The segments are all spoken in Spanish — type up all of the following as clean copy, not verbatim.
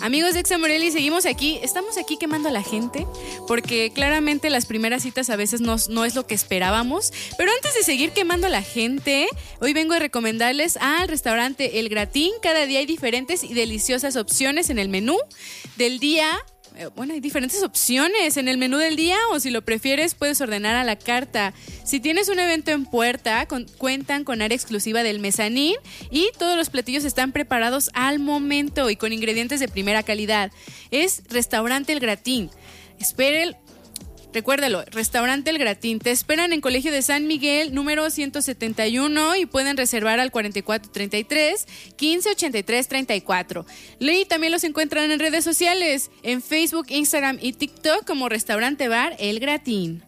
Amigos de Exa Morelia, seguimos aquí. Estamos aquí quemando a la gente porque claramente las primeras citas a veces no es lo que esperábamos. Pero antes de seguir quemando a la gente, hoy vengo a recomendarles al restaurante El Gratín. Cada día hay diferentes y deliciosas opciones en el menú del día. Bueno, hay diferentes opciones en el menú del día, o si lo prefieres puedes ordenar a la carta. Si tienes un evento en puerta, cuentan con área exclusiva del mezanín y todos los platillos están preparados al momento y con ingredientes de primera calidad. Es Restaurante El Gratín. Recuérdalo, Restaurante El Gratín. Te esperan en Colegio de San Miguel, número 171, y pueden reservar al 4433 1583 34. Y también los encuentran en redes sociales, en Facebook, Instagram y TikTok como Restaurante Bar El Gratín.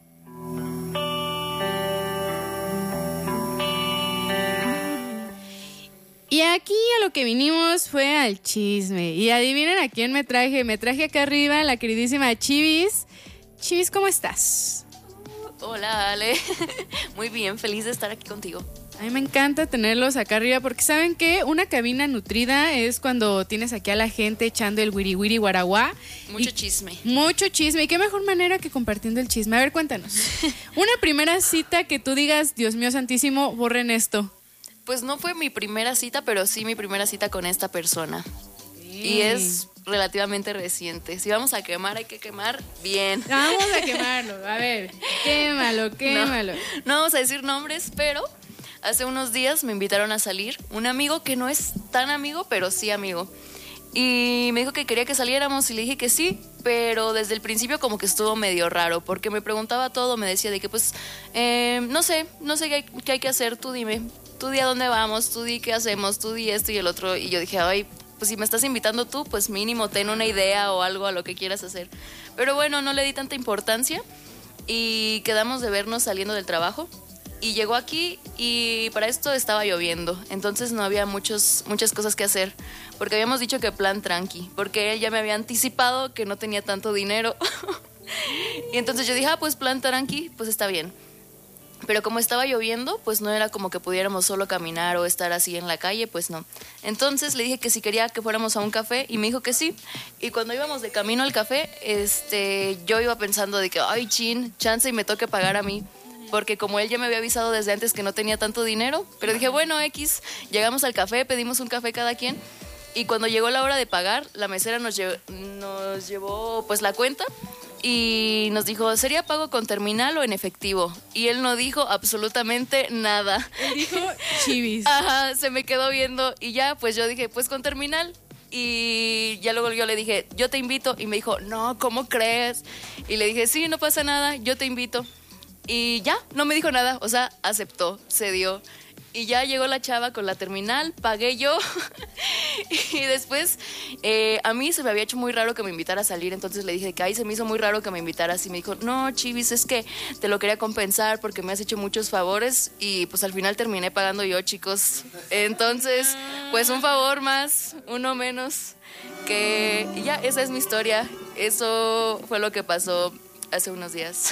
Y aquí a lo que vinimos fue al chisme. Y adivinen a quién me traje. Me traje acá arriba a la queridísima Chivis. Chivis, ¿cómo estás? Hola, Ale. Muy bien, feliz de estar aquí contigo. A mí me encanta tenerlos acá arriba porque ¿saben qué? Una cabina nutrida es cuando tienes aquí a la gente echando el wiri wiri guaraguá. Mucho chisme. Mucho chisme. ¿Y qué mejor manera que compartiendo el chisme? A ver, cuéntanos. Una primera cita que tú digas, Dios mío santísimo, borren esto. Pues no fue mi primera cita, pero sí mi primera cita con esta persona. Y es relativamente reciente. Si vamos a quemar, hay que quemar bien. Vamos a quemarlo. A ver, quémalo. No vamos a decir nombres, pero hace unos días me invitaron a salir un amigo que no es tan amigo, pero sí amigo. Y me dijo que quería que saliéramos y le dije que sí, pero desde el principio como que estuvo medio raro, porque me preguntaba todo, me decía de que pues, no sé qué hay que hacer, tú dime, tú di a dónde vamos, tú di qué hacemos, tú di esto y el otro. Y yo dije, ay, pues si me estás invitando tú, pues mínimo ten una idea o algo a lo que quieras hacer. Pero bueno, no le di tanta importancia y quedamos de vernos saliendo del trabajo. Y llegó aquí y para esto estaba lloviendo, entonces no había muchas cosas que hacer, porque habíamos dicho que plan tranqui, porque él ya me había anticipado que no tenía tanto dinero. Y entonces yo dije, pues plan tranqui, pues está bien. Pero como estaba lloviendo, pues no era como que pudiéramos solo caminar o estar así en la calle, pues no. Entonces le dije que si quería que fuéramos a un café y me dijo que sí. Y cuando íbamos de camino al café, yo iba pensando de que, ay, chance y me toque pagar a mí. Porque como él ya me había avisado desde antes que no tenía tanto dinero, pero dije, bueno, llegamos al café, pedimos un café cada quien. Y cuando llegó la hora de pagar, la mesera nos llevó pues la cuenta. Y nos dijo, ¿sería pago con terminal o en efectivo? Y él no dijo absolutamente nada. Él dijo Chivis. Ajá, se me quedó viendo y ya, pues yo dije, pues con terminal. Y ya luego yo le dije, yo te invito. Y me dijo, no, ¿cómo crees? Y le dije, sí, no pasa nada, yo te invito. Y ya, no me dijo nada, o sea, aceptó, cedió. Y ya llegó la chava con la terminal, pagué yo. Y después a mí se me había hecho muy raro que me invitara a salir. Entonces le dije que ahí se me hizo muy raro que me invitaras. Y me dijo, no, Chivis, es que te lo quería compensar porque me has hecho muchos favores. Y pues al final terminé pagando yo, chicos. Entonces, pues un favor más, uno menos. Y ya, esa es mi historia. Eso fue lo que pasó hace unos días.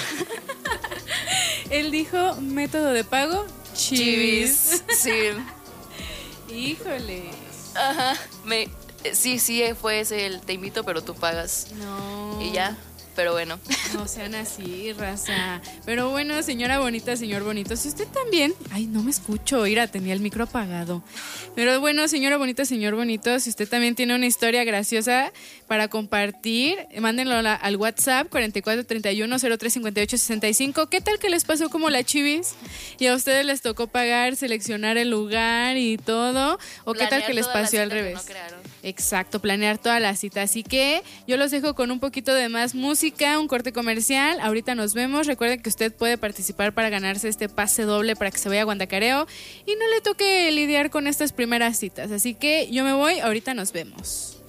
Él dijo, método de pago, Chivis. Sí. Híjole. Ajá. Sí, fue ese el te invito, pero tú pagas. No. Y ya. Pero bueno. No sean así, raza. Pero bueno, señora bonita, señor bonito, si usted también... Ay, no me escucho, Ira, tenía el micro apagado. Pero bueno, señora bonita, señor bonito, si usted también tiene una historia graciosa para compartir, mándenlo al WhatsApp 4431-035865. ¿Qué tal que les pasó como la Chivis? Y a ustedes les tocó pagar, seleccionar el lugar y todo. ¿O qué tal que les pasó al revés? Exacto, planear toda la cita. Así que yo los dejo con un poquito de más música, un corte comercial. Ahorita nos vemos. Recuerden que usted puede participar para ganarse este pase doble para que se vaya a Guandacareo y no le toque lidiar con estas primeras citas. Así que yo me voy, ahorita nos vemos.